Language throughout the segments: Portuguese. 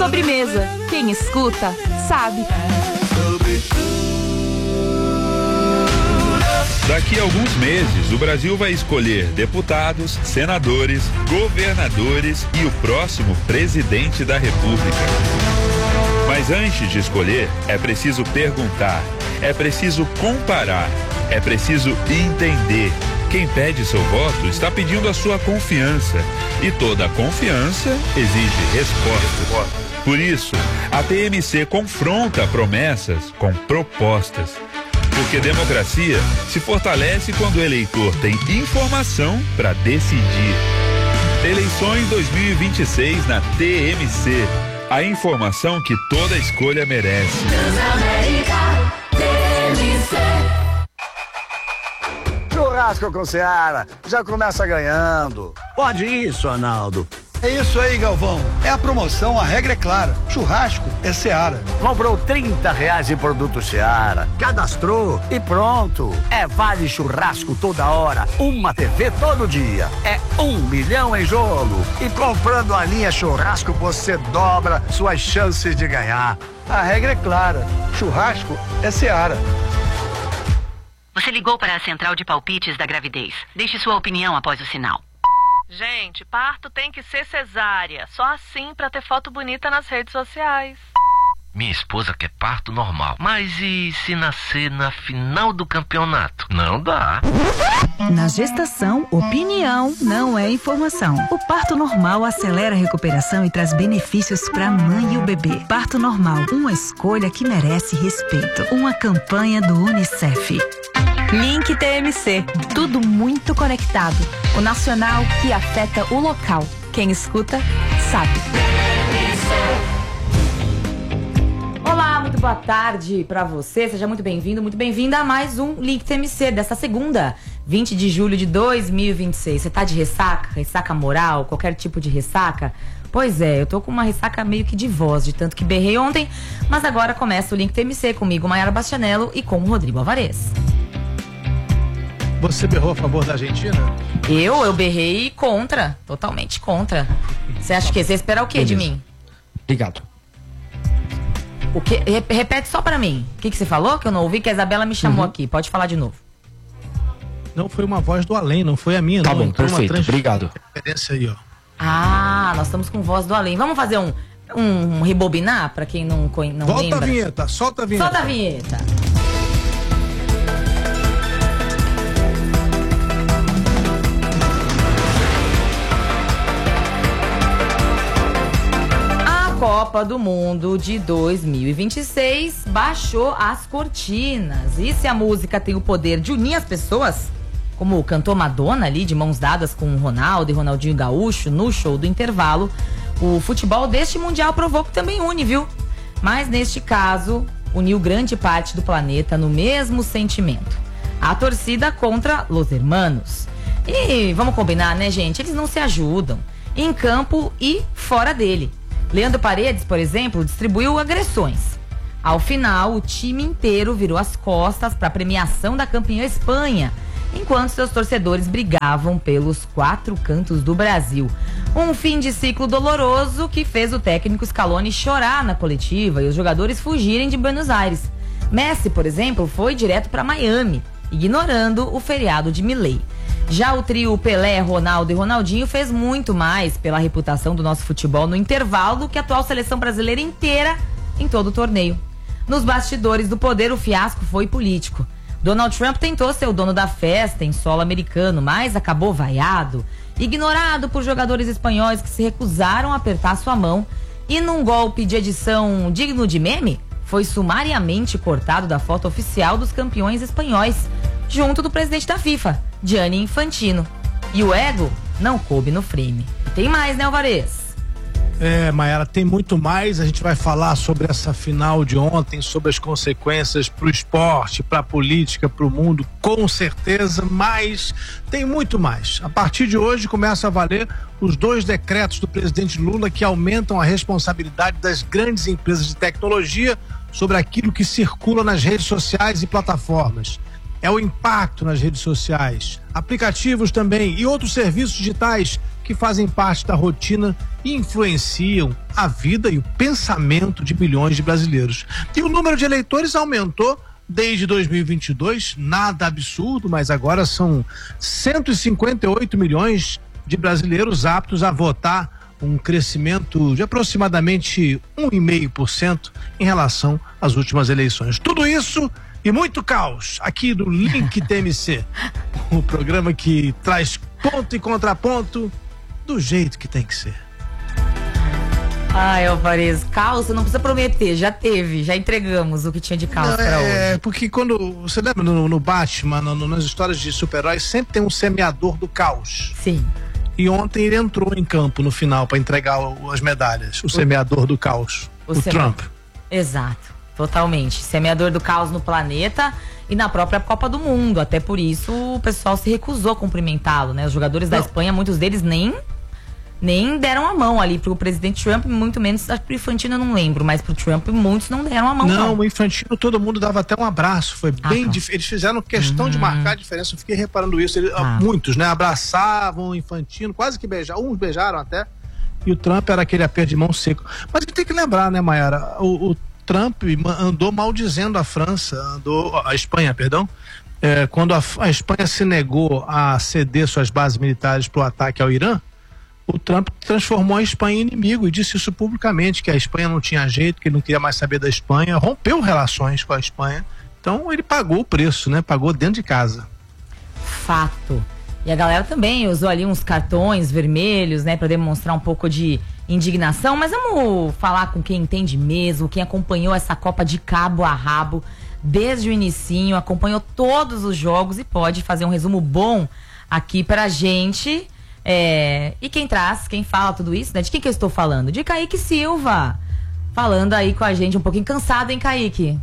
Sobremesa. Quem escuta, sabe. Daqui a alguns meses, o Brasil vai escolher deputados, senadores, governadores e o próximo presidente da República. Mas antes de escolher, é preciso perguntar, é preciso comparar, é preciso entender. Quem pede seu voto está pedindo a sua confiança. E toda confiança exige resposta. Por isso, a TMC confronta promessas com propostas. Porque democracia se fortalece quando o eleitor tem informação para decidir. Eleições 2026 na TMC. A informação que toda escolha merece. Transamérica, TMC. Churrasco com Seara, já começa ganhando. Pode isso, Arnaldo. É isso aí, Galvão. É a promoção, a regra é clara. Churrasco é Seara. Comprou R$30 em produto Seara. Cadastrou e pronto. É vale churrasco toda hora. Uma TV todo dia. É 1 milhão em jogo. E comprando a linha churrasco, você dobra suas chances de ganhar. A regra é clara. Churrasco é Seara. Você ligou para a central de palpites da gravidez. Deixe sua opinião após o sinal. Gente, parto tem que ser cesárea. Só assim pra ter foto bonita nas redes sociais. Minha esposa quer parto normal. Mas e se nascer na final do campeonato? Não dá. Na gestação, opinião não é informação. O parto normal acelera a recuperação e traz benefícios para a mãe e o bebê. Parto normal, uma escolha que merece respeito. Uma campanha do UNICEF. Link TMC. Tudo muito conectado. O nacional que afeta o local. Quem escuta, sabe. Olá, muito boa tarde pra você. Seja muito bem-vindo, muito bem-vinda a mais um Link TMC dessa segunda, 20 de julho de 2026. Você tá de ressaca? Ressaca moral? Qualquer tipo de ressaca? Pois é, eu tô com uma ressaca meio que de voz, de tanto que berrei ontem. Mas agora começa o Link TMC comigo, Mayara Bastianello, e com o Rodrigo Alvarez. Você berrou a favor da Argentina? Eu berrei contra, totalmente contra. Você acha que você espera o quê de mim? Obrigado. O que? Repete só pra mim. O que você falou? Que eu não ouvi, que a Isabela me chamou aqui. Pode falar de novo. Não foi uma voz do além, não foi a minha. Tá não. bom, perfeito, obrigado. Aí, ó. Ah, nós estamos com voz do além. Vamos fazer um rebobinar pra quem não lembra? Volta a vinheta, solta a vinheta. Solta a vinheta. Copa do Mundo de 2026 baixou as cortinas. E se a música tem o poder de unir as pessoas, como cantou Madonna ali de mãos dadas com o Ronaldo e Ronaldinho Gaúcho no show do intervalo, o futebol deste Mundial provou que também une, viu? Mas neste caso, uniu grande parte do planeta no mesmo sentimento. A torcida contra Los Hermanos. E vamos combinar, né, gente? Eles não se ajudam em campo e fora dele. Leandro Paredes, por exemplo, distribuiu agressões. Ao final, o time inteiro virou as costas para a premiação da campeã Espanha, enquanto seus torcedores brigavam pelos 4 cantos do Brasil. Um fim de ciclo doloroso que fez o técnico Scaloni chorar na coletiva e os jogadores fugirem de Buenos Aires. Messi, por exemplo, foi direto para Miami, ignorando o feriado de Milei. Já o trio Pelé, Ronaldo e Ronaldinho fez muito mais pela reputação do nosso futebol no intervalo do que a atual seleção brasileira inteira em todo o torneio. Nos bastidores do poder, o fiasco foi político. Donald Trump tentou ser o dono da festa em solo americano, mas acabou vaiado, ignorado por jogadores espanhóis que se recusaram a apertar sua mão e, num golpe de edição digno de meme, foi sumariamente cortado da foto oficial dos campeões espanhóis, junto do presidente da FIFA, Gianni Infantino. E o ego não coube no frame. E tem mais, né, Alvarez? Mayara, tem muito mais. A gente vai falar sobre essa final de ontem, sobre as consequências pro esporte, pra política, pro mundo, com certeza, mas tem muito mais. A partir de hoje começa a valer os 2 decretos do presidente Lula que aumentam a responsabilidade das grandes empresas de tecnologia sobre aquilo que circula nas redes sociais e plataformas. É o impacto nas redes sociais, aplicativos também e outros serviços digitais que fazem parte da rotina e influenciam a vida e o pensamento de milhões de brasileiros. E o número de eleitores aumentou desde 2022, nada absurdo, mas agora são 158 milhões de brasileiros aptos a votar, um crescimento de aproximadamente 1,5% em relação às últimas eleições. Tudo isso e muito caos aqui do Link TMC, o programa que traz ponto e contraponto do jeito que tem que ser. Ai, Alvarez, caos, você não precisa prometer, já teve, já entregamos o que tinha de caos pra hoje. É, porque quando, você lembra no Batman, nas histórias de super-heróis, sempre tem um semeador do caos. Sim. E ontem ele entrou em campo no final para entregar as medalhas, o semeador do caos, o Trump. Exato, totalmente. Semeador do caos no planeta e na própria Copa do Mundo. Até por isso o pessoal se recusou a cumprimentá-lo, né? Os jogadores da Espanha, muitos deles nem deram a mão ali pro presidente Trump, muito menos, acho que pro Infantino eu não lembro, mas pro Trump muitos não deram a mão. Não, o Infantino todo mundo dava até um abraço, foi bem difícil, eles fizeram questão de marcar a diferença, eu fiquei reparando isso, muitos, né, abraçavam o Infantino, quase que beijaram, uns beijaram até, e o Trump era aquele aperto de mão seco. Mas a gente tem que lembrar, né, Mayara, o Trump andou maldizendo a Espanha, quando a Espanha se negou a ceder suas bases militares pro ataque ao Irã, o Trump transformou a Espanha em inimigo e disse isso publicamente, que a Espanha não tinha jeito, que ele não queria mais saber da Espanha, rompeu relações com a Espanha. Então ele pagou o preço, né? Pagou dentro de casa. Fato. E a galera também usou ali uns cartões vermelhos, né? Pra demonstrar um pouco de indignação. Mas vamos falar com quem entende mesmo, quem acompanhou essa Copa de cabo a rabo desde o inicinho, acompanhou todos os jogos e pode fazer um resumo bom aqui pra gente. E quem fala tudo isso, né? De quem que eu estou falando? De Kaique Silva, falando aí com a gente, um pouquinho cansado, hein, Kaique?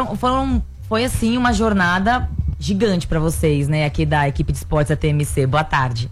Foi assim uma jornada gigante pra vocês, né? Aqui da equipe de esportes da TMC. Boa tarde.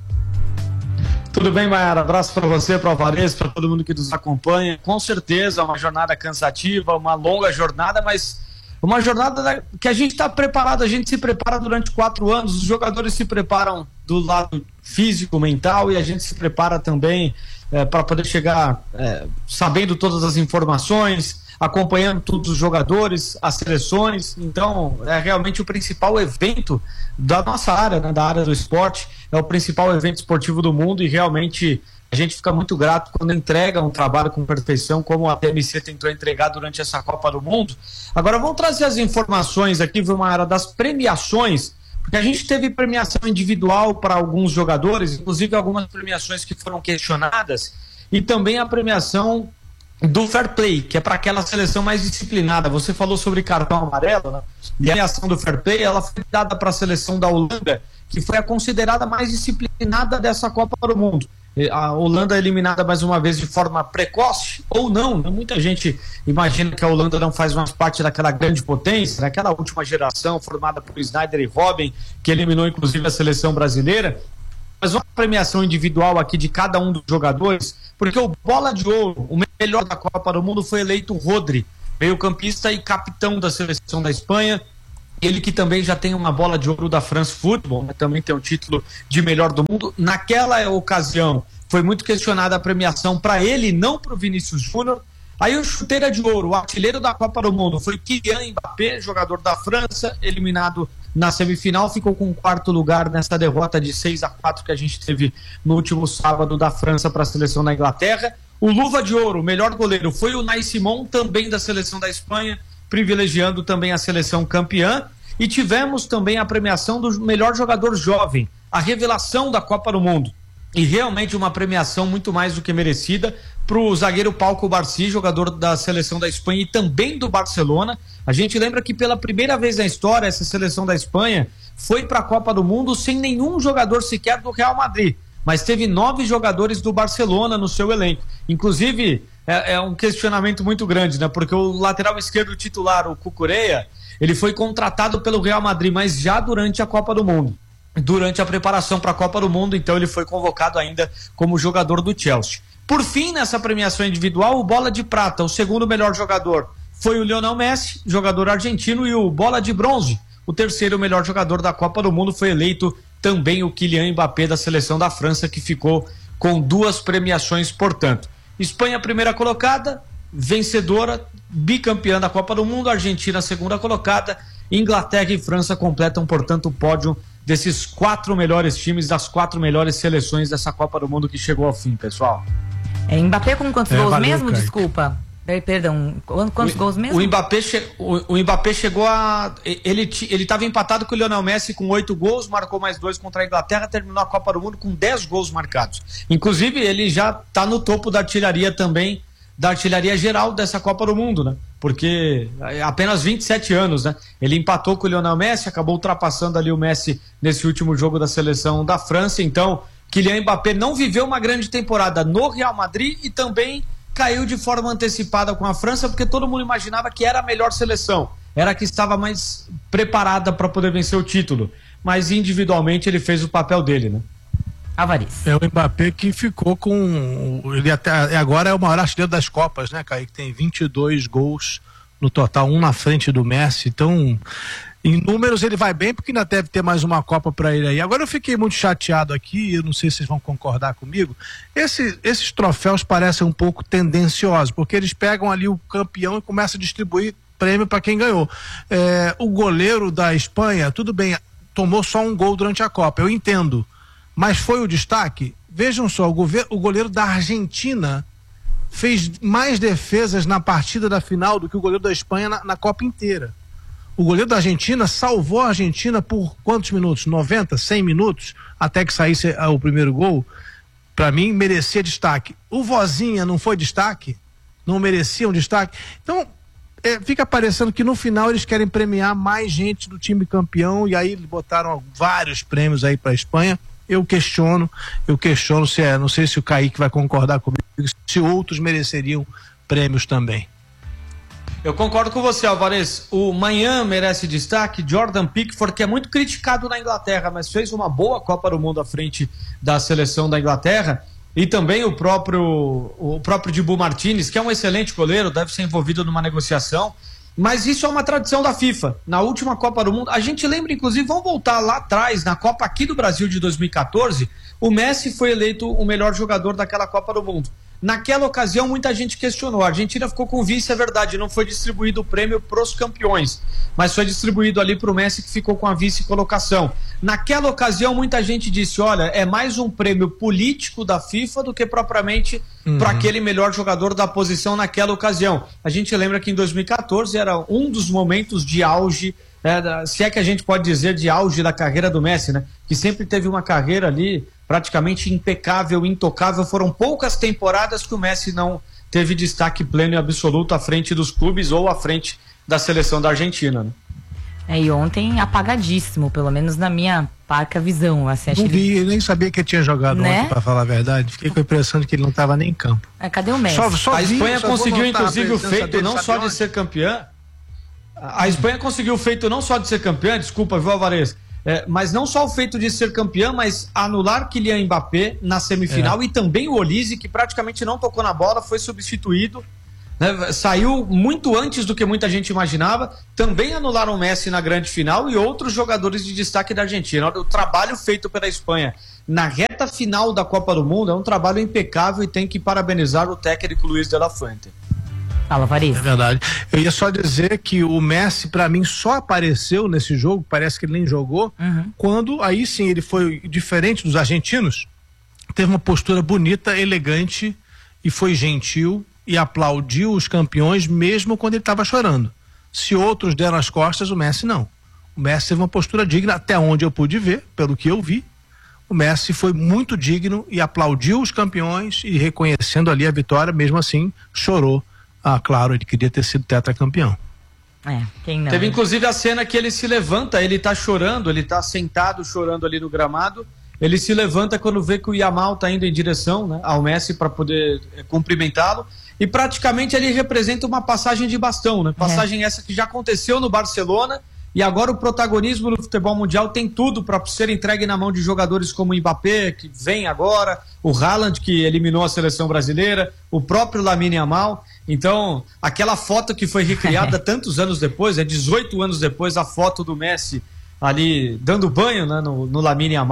Tudo bem, Mayara? Abraço pra você, pro Alvarez, pra todo mundo que nos acompanha. Com certeza, uma jornada cansativa, uma longa jornada, mas uma jornada que a gente está preparado, a gente se prepara durante 4 anos, os jogadores se preparam do lado físico, mental, e a gente se prepara também para poder chegar sabendo todas as informações, acompanhando todos os jogadores, as seleções. Então é realmente o principal evento da nossa área, né, da área do esporte, é o principal evento esportivo do mundo, e realmente a gente fica muito grato quando entrega um trabalho com perfeição, como a TMC tentou entregar durante essa Copa do Mundo. Agora vamos trazer as informações aqui, Vilmara, das premiações, porque a gente teve premiação individual para alguns jogadores, inclusive algumas premiações que foram questionadas, e também a premiação do Fair Play, que é para aquela seleção mais disciplinada. Você falou sobre cartão amarelo, né? E a premiação do Fair Play, ela foi dada para a seleção da Holanda, que foi a considerada mais disciplinada dessa Copa do Mundo. A Holanda é eliminada mais uma vez de forma precoce, ou não, né? Muita gente imagina que a Holanda não faz mais parte daquela grande potência, daquela última geração formada por Sneijder e Robben, que eliminou inclusive a seleção brasileira. Mas uma premiação individual aqui de cada um dos jogadores, porque o Bola de Ouro, o melhor da Copa do Mundo, foi eleito Rodri, meio-campista e capitão da seleção da Espanha. Ele que também já tem uma bola de ouro da France Football, né? Também tem o título de melhor do mundo. Naquela ocasião foi muito questionada a premiação para ele, não para o Vinícius Júnior. Aí o chuteira de ouro, o artilheiro da Copa do Mundo, foi Kylian Mbappé, jogador da França, eliminado na semifinal, ficou com o 4º lugar nessa derrota de 6-4 que a gente teve no último sábado da França para a seleção da Inglaterra. O luva de ouro, o melhor goleiro, foi o Unai Simón, também da seleção da Espanha, privilegiando também a seleção campeã. E tivemos também a premiação do melhor jogador jovem, a revelação da Copa do Mundo. E realmente uma premiação muito mais do que merecida para o zagueiro Pau Cubarsí, jogador da seleção da Espanha e também do Barcelona. A gente lembra que pela primeira vez na história essa seleção da Espanha foi para a Copa do Mundo sem nenhum jogador sequer do Real Madrid, mas teve 9 jogadores do Barcelona no seu elenco. Inclusive é um questionamento muito grande, né? Porque o lateral esquerdo titular, o Cucurella, ele foi contratado pelo Real Madrid, mas já durante a Copa do Mundo, durante a preparação para a Copa do Mundo, então ele foi convocado ainda como jogador do Chelsea. Por fim, nessa premiação individual, o Bola de Prata, o segundo melhor jogador, foi o Lionel Messi, jogador argentino, e o Bola de Bronze, o terceiro melhor jogador da Copa do Mundo, foi eleito também o Kylian Mbappé da seleção da França, que ficou com 2 premiações, portanto. Espanha, primeira colocada, vencedora, bicampeã da Copa do Mundo. Argentina, segunda colocada. Inglaterra e França completam, portanto, o pódio desses 4 melhores times, das 4 melhores seleções dessa Copa do Mundo que chegou ao fim, pessoal. Mbappé com quantos gols valeu, mesmo? Kaique. Desculpa. Perdão, quantos gols mesmo? O Mbappé chegou a... Ele estava empatado com o Lionel Messi com 8 gols, marcou mais 2 contra a Inglaterra, terminou a Copa do Mundo com 10 gols marcados. Inclusive, ele já está no topo da artilharia também, da artilharia geral dessa Copa do Mundo, né? Porque apenas 27 anos, né? Ele empatou com o Lionel Messi, acabou ultrapassando ali o Messi nesse último jogo da seleção da França. Então, Kylian Mbappé não viveu uma grande temporada no Real Madrid e também caiu de forma antecipada com a França, porque todo mundo imaginava que era a melhor seleção, era a que estava mais preparada para poder vencer o título, mas individualmente ele fez o papel dele, né? Avariz. É o Mbappé que ficou com... Ele até agora é o maior artilheiro das Copas, né, Kaique? Tem 22 gols no total, 1 na frente do Messi, então... Em números ele vai bem, porque ainda deve ter mais uma Copa para ele aí. Agora eu fiquei muito chateado aqui, eu não sei se vocês vão concordar comigo. Esses troféus parecem um pouco tendenciosos, porque eles pegam ali o campeão e começam a distribuir prêmio para quem ganhou. O goleiro da Espanha, tudo bem, tomou só 1 gol durante a Copa, eu entendo. Mas foi o destaque? Vejam só, o goleiro da Argentina fez mais defesas na partida da final do que o goleiro da Espanha na Copa inteira. O goleiro da Argentina salvou a Argentina por quantos minutos? 90, 100 minutos? Até que saísse o primeiro gol. Para mim, merecia destaque. O Vozinha não foi destaque? Não merecia um destaque? Então, fica parecendo que no final eles querem premiar mais gente do time campeão, e aí botaram vários prêmios aí para a Espanha. Eu questiono se não sei se o Kaique vai concordar comigo, se outros mereceriam prêmios também. Eu concordo com você, Alvarez. O Manhã merece destaque. Jordan Pickford, que é muito criticado na Inglaterra, mas fez uma boa Copa do Mundo à frente da seleção da Inglaterra. E também o próprio Dibu Martínez, que é um excelente goleiro, deve ser envolvido numa negociação. Mas isso é uma tradição da FIFA. Na última Copa do Mundo, a gente lembra, inclusive, vamos voltar lá atrás, na Copa aqui do Brasil de 2014, o Messi foi eleito o melhor jogador daquela Copa do Mundo. Naquela ocasião, muita gente questionou. A Argentina ficou com vice, é verdade, não foi distribuído o prêmio para os campeões, mas foi distribuído ali para o Messi, que ficou com a vice-colocação. Naquela ocasião, muita gente disse, olha, é mais um prêmio político da FIFA do que propriamente para aquele melhor jogador da posição naquela ocasião. A gente lembra que em 2014 era um dos momentos de auge, se é que a gente pode dizer de auge da carreira do Messi, né? Que sempre teve uma carreira ali praticamente impecável, intocável. Foram poucas temporadas que o Messi não teve destaque pleno e absoluto à frente dos clubes ou à frente da seleção da Argentina, né? E ontem apagadíssimo, pelo menos na minha parca visão. Assim, não vi, eu nem sabia que ele tinha jogado ontem, para falar a verdade. Fiquei com a impressão de que ele não estava nem em campo. Cadê o Messi? A Espanha conseguiu, inclusive, o feito não só de ser campeã. A Espanha conseguiu o feito não só de ser campeã, desculpa, viu, Alvarez? Mas não só o feito de ser campeã, mas anular Kylian Mbappé na semifinal e também o Olise, que praticamente não tocou na bola, foi substituído, né? Saiu muito antes do que muita gente imaginava. Também anularam o Messi na grande final e outros jogadores de destaque da Argentina. O trabalho feito pela Espanha na reta final da Copa do Mundo é um trabalho impecável e tem que parabenizar o técnico Luis de la Fuente. Fala, Variz. É verdade. Eu ia só dizer que o Messi, pra mim, só apareceu nesse jogo, parece que ele nem jogou, quando aí sim ele foi diferente dos argentinos, teve uma postura bonita, elegante e foi gentil e aplaudiu os campeões mesmo quando ele estava chorando. Se outros deram as costas, o Messi não. O Messi teve uma postura digna, até onde eu pude ver, pelo que eu vi. O Messi foi muito digno e aplaudiu os campeões e reconhecendo ali a vitória, mesmo assim chorou. Claro, ele queria ter sido tetracampeão. Quem não? Teve inclusive a cena que ele se levanta, ele tá chorando, ele tá sentado chorando ali no gramado, ele se levanta quando vê que o Yamal tá indo em direção, né, ao Messi para poder cumprimentá-lo, e praticamente ele representa uma passagem de bastão, né? Passagem essa que já aconteceu no Barcelona, e agora o protagonismo do futebol mundial tem tudo para ser entregue na mão de jogadores como o Mbappé, que vem agora, o Haaland, que eliminou a seleção brasileira, o próprio Lamine Yamal. Então, aquela foto que foi recriada tantos anos depois, 18 anos depois, a foto do Messi ali dando banho, né, no Lamine Yamal,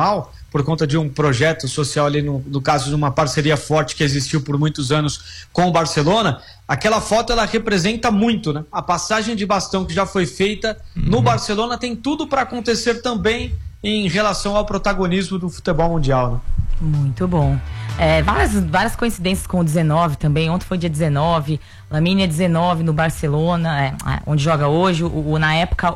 por conta de um projeto social ali, no caso de uma parceria forte que existiu por muitos anos com o Barcelona. Aquela foto, ela representa muito, né? A passagem de bastão que já foi feita no Barcelona tem tudo para acontecer também em relação ao protagonismo do futebol mundial, né? Muito bom. Várias coincidências com o 19 também. Ontem foi dia 19, Lamine é 19 no Barcelona, onde joga hoje. Na época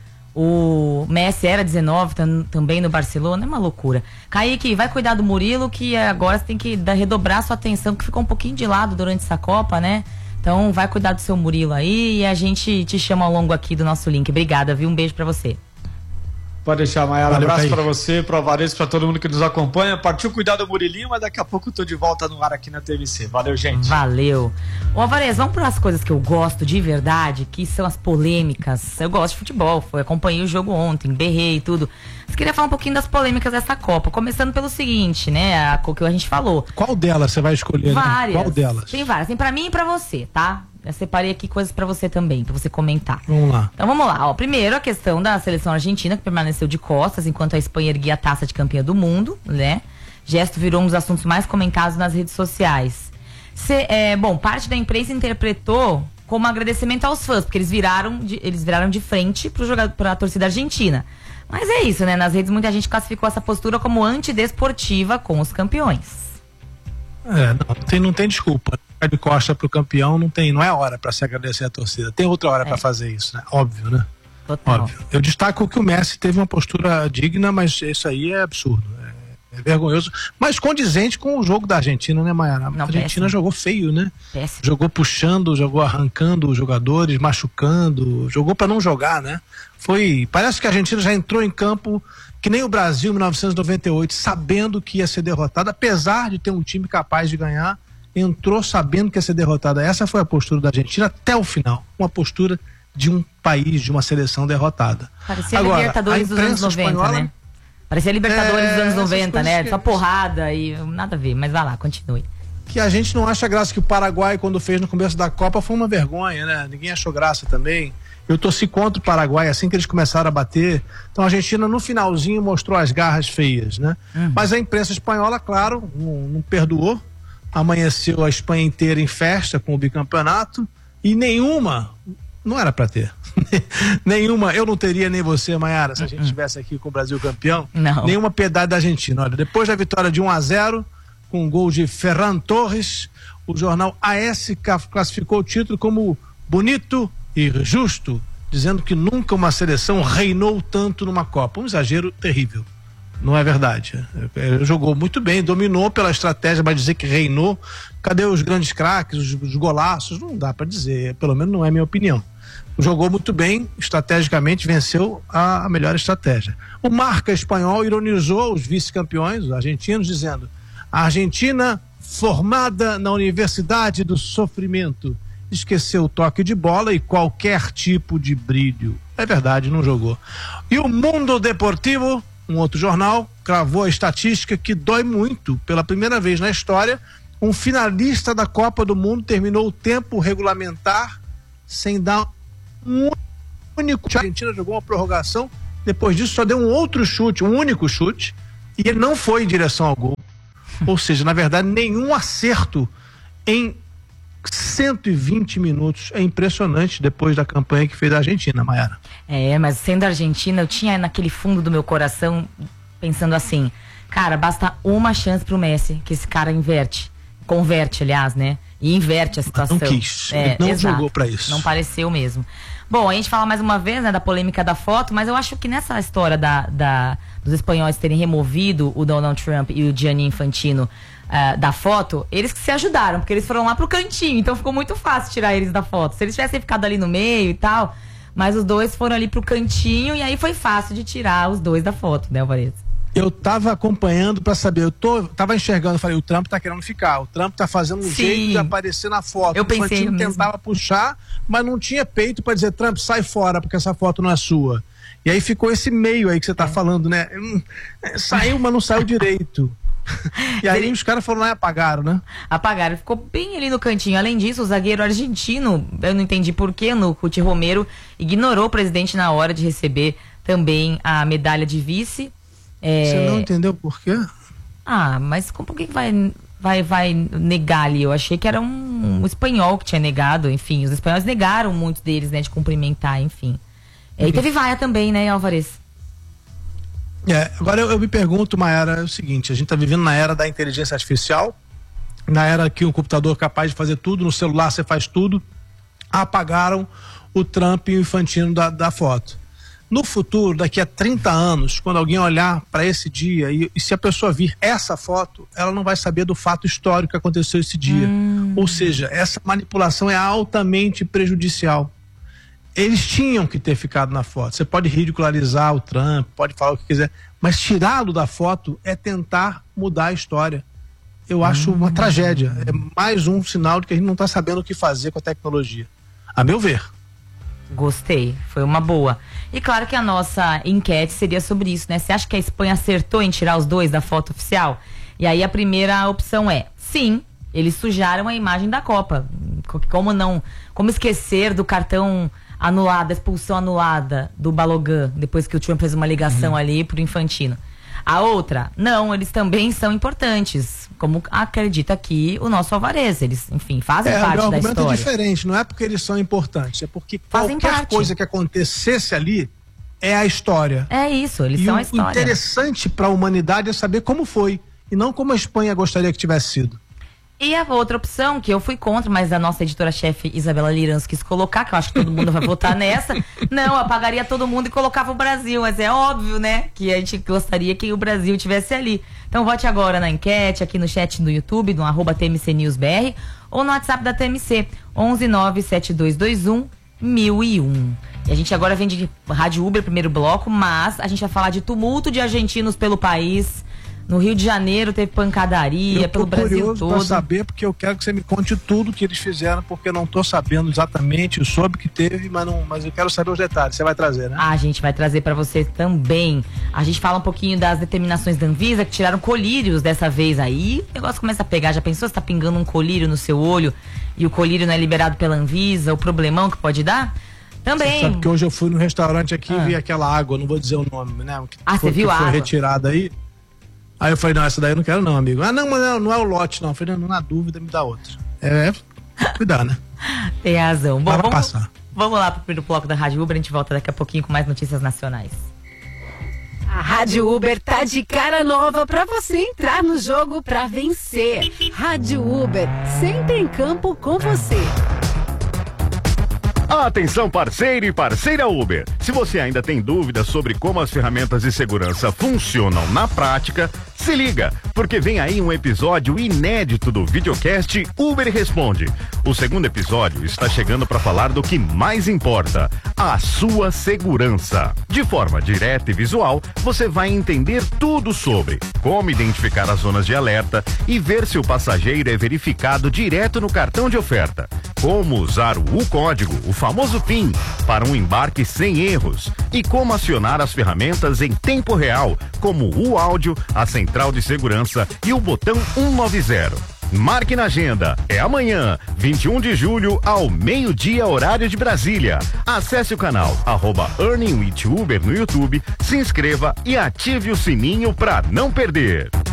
o Messi era 19 também no Barcelona. É uma loucura. Kaique, vai cuidar do Murilo, que agora você tem que redobrar sua atenção, que ficou um pouquinho de lado durante essa Copa, né? Então vai cuidar do seu Murilo aí e a gente te chama ao longo aqui do nosso link. Obrigada, viu? Um beijo pra você. Pode deixar, Maiara. Valeu, Abraço Kaique. pra você, pro Alvarez, pra todo mundo que nos acompanha. Partiu cuidar do Murilinho, mas daqui a pouco eu tô de volta no ar aqui na TMC. Valeu, gente. Valeu. Ô, Alvarez, vamos para as coisas que eu gosto de verdade, que são as polêmicas. Eu gosto de futebol, acompanhei o jogo ontem, berrei e tudo. Mas queria falar um pouquinho das polêmicas dessa Copa. Começando pelo seguinte, né? O que a gente falou. Qual delas você vai escolher? Várias. Né? Qual delas? Tem várias. Tem pra mim e pra você, tá? Eu separei aqui coisas pra você também, pra você comentar. Vamos lá. Então vamos lá. Primeiro a questão da seleção argentina, que permaneceu de costas enquanto a Espanha erguia a taça de campeã do mundo, né? Gesto virou um dos assuntos mais comentados nas redes sociais. Parte da imprensa interpretou como agradecimento aos fãs, porque eles viraram de frente pra torcida argentina. Mas é isso, né? Nas redes muita gente classificou essa postura como antidesportiva com os campeões. Não tem desculpa. De costa pro campeão não é hora pra se agradecer a torcida. Tem outra hora pra fazer isso, né? Óbvio, né? Total. Óbvio. Eu destaco que o Messi teve uma postura digna, mas isso aí é absurdo. É vergonhoso. Mas condizente com o jogo da Argentina, né, Maiara? A Argentina jogou feio, né? Péssimo. Jogou puxando, jogou arrancando os jogadores, machucando, jogou pra não jogar, né? Parece que a Argentina já entrou em campo que nem o Brasil em 1998, sabendo que ia ser derrotado, apesar de ter um time capaz de ganhar. Entrou sabendo que ia ser derrotada. Essa foi a postura da Argentina até o final. Uma postura de um país, de uma seleção derrotada. Parecia a Libertadores dos anos 90, né? Parecia a Libertadores dos anos 90, né? Só porrada e nada a ver. Mas vai lá, continue. Que a gente não acha graça, que o Paraguai, quando fez no começo da Copa, foi uma vergonha, né? Ninguém achou graça também. Eu torci contra o Paraguai assim que eles começaram a bater. Então a Argentina no finalzinho mostrou as garras feias, né? Mas a imprensa espanhola, claro, não perdoou. Amanheceu a Espanha inteira em festa com o bicampeonato e nenhuma, não era pra ter nenhuma, eu não teria nem você, Maiara, se a gente estivesse aqui com o Brasil campeão, nenhuma piedade da Argentina. Olha, depois da vitória de 1-0 com o gol de Ferran Torres, o jornal AS classificou o título como bonito e justo, dizendo que nunca uma seleção reinou tanto numa Copa. Um exagero terrível. Não é verdade. Jogou muito bem, dominou pela estratégia, mas dizer que reinou, cadê os grandes craques, os golaços? Não dá para dizer, pelo menos não é a minha opinião. Jogou muito bem, estrategicamente venceu a melhor estratégia. O Marca espanhol ironizou os vice-campeões, os argentinos, dizendo: a Argentina, formada na Universidade do Sofrimento, esqueceu o toque de bola e qualquer tipo de brilho. É verdade, não jogou. E o Mundo Deportivo, um outro jornal, cravou a estatística que dói muito. Pela primeira vez na história, um finalista da Copa do Mundo terminou o tempo regulamentar sem dar um único chute. A Argentina jogou uma prorrogação, depois disso só deu um outro chute, um único chute, e ele não foi em direção ao gol. Ou seja, na verdade, nenhum acerto em 120 minutos. É impressionante depois da campanha que fez a Argentina, Maiara. Mas sendo Argentina, eu tinha naquele fundo do meu coração pensando assim, cara, basta uma chance pro Messi, que esse cara converte, aliás, né? E inverte a situação. Não quis, ele não jogou pra isso. Não pareceu mesmo. Bom, a gente fala mais uma vez, né, da polêmica da foto, mas eu acho que nessa história dos espanhóis terem removido o Donald Trump e o Gianni Infantino da foto, eles que se ajudaram, porque eles foram lá pro cantinho, então ficou muito fácil tirar eles da foto. Se eles tivessem ficado ali no meio e tal, mas os dois foram ali pro cantinho e aí foi fácil de tirar os dois da foto, né, Alvarez? Eu tava acompanhando pra saber, tava enxergando, falei, o Trump tá querendo ficar, o Trump tá fazendo um jeito de aparecer na foto. Eu pensei mesmo. Tentava puxar, mas não tinha peito pra dizer, Trump, sai fora, porque essa foto não é sua. E aí ficou esse meio aí que você tá falando, né? Saiu, mas não saiu direito. E aí os caras foram lá e apagaram, né? Apagaram, ficou bem ali no cantinho. Além disso, o zagueiro argentino, eu não entendi porquê, no Cuti Romero, ignorou o presidente na hora de receber também a medalha de vice. Você não entendeu por quê? Mas por que vai negar ali? Eu achei que era um espanhol que tinha negado, enfim. Os espanhóis negaram, muitos deles, né, de cumprimentar, enfim. E teve vaia também, né, Álvares? Agora eu me pergunto, Mayara, é o seguinte: a gente tá vivendo na era da inteligência artificial, na era que um computador é capaz de fazer tudo, no celular você faz tudo. Apagaram o Trump e o Infantino da foto. No futuro, daqui a 30 anos, quando alguém olhar para esse dia e se a pessoa vir essa foto, ela não vai saber do fato histórico que aconteceu esse dia. Ou seja, essa manipulação é altamente prejudicial. Eles tinham que ter ficado na foto. Você pode ridicularizar o Trump, pode falar o que quiser, mas tirá-lo da foto é tentar mudar a história. Eu acho uma tragédia. É mais um sinal de que a gente não está sabendo o que fazer com a tecnologia. A meu ver. Gostei, foi uma boa. E claro que a nossa enquete seria sobre isso, né? Você acha que a Espanha acertou em tirar os dois da foto oficial? E aí a primeira opção é: sim, eles sujaram a imagem da Copa. Como esquecer do cartão anulado, da expulsão anulada do Balogun, depois que o Trump fez uma ligação ali pro Infantino. A outra, não, eles também são importantes, como acredita aqui o nosso Álvares. Eles, enfim, fazem parte da história. O argumento é diferente, não é porque eles são importantes, é porque qualquer coisa que acontecesse ali é a história. É isso, eles são a história. O interessante para a humanidade é saber como foi, e não como a Espanha gostaria que tivesse sido. E a outra opção, que eu fui contra, mas a nossa editora-chefe Isabela Lirans quis colocar, que eu acho que todo mundo vai votar nessa. Não, apagaria todo mundo e colocava o Brasil. Mas é óbvio, né, que a gente gostaria que o Brasil estivesse ali. Então vote agora na enquete, aqui no chat do YouTube, no @TMCNewsBR, ou no WhatsApp da TMC, 11972211001. E a gente agora vem de Rádio Uber, primeiro bloco, mas a gente vai falar de tumulto de argentinos pelo país. No Rio de Janeiro teve pancadaria, pelo Brasil todo. Pra saber, porque eu quero que você me conte tudo que eles fizeram, porque eu não tô sabendo exatamente. Eu soube que teve, mas eu quero saber os detalhes. Você vai trazer, né? A gente vai trazer pra você também. A gente fala um pouquinho das determinações da Anvisa, que tiraram colírios dessa vez aí. O negócio começa a pegar. Já pensou se tá pingando um colírio no seu olho e o colírio não é liberado pela Anvisa? O problemão que pode dar? Também. Você sabe que hoje eu fui no restaurante aqui e vi aquela água, não vou dizer o nome, né? Você viu a água? Foi retirada aí. Aí eu falei, não, essa daí eu não quero não, amigo. Não, mas não é o lote, não. Eu falei, não, na dúvida, me dá outra. Cuidar, né? Tem razão. Bom, passar. Vamos lá pro primeiro bloco da Rádio Uber, a gente volta daqui a pouquinho com mais notícias nacionais. A Rádio Uber tá de cara nova pra você entrar no jogo pra vencer. Rádio Uber, sempre em campo com você. Atenção, parceiro e parceira Uber. Se você ainda tem dúvidas sobre como as ferramentas de segurança funcionam na prática, se liga, porque vem aí um episódio inédito do videocast Uber Responde. O segundo episódio está chegando para falar do que mais importa, a sua segurança. De forma direta e visual, você vai entender tudo sobre como identificar as zonas de alerta e ver se o passageiro é verificado direto no cartão de oferta, como usar o código, o famoso PIN, para um embarque sem erros e como acionar as ferramentas em tempo real, como o áudio, a central de segurança e o botão 190. Marque na agenda, é amanhã, 21 de julho, ao meio-dia, horário de Brasília. Acesse o canal @EarningWithUber no YouTube, se inscreva e ative o sininho para não perder.